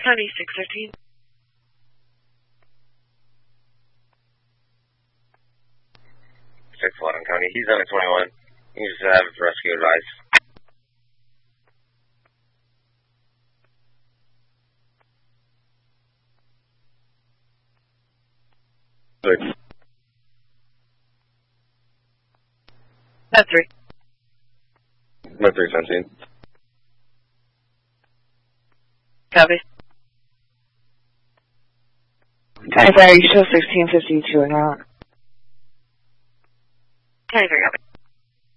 County 613. County. He's on a 21. You just have rescue advice. That's 3. My 317. Copy. Sorry, you show 1652 or not. 23, copy.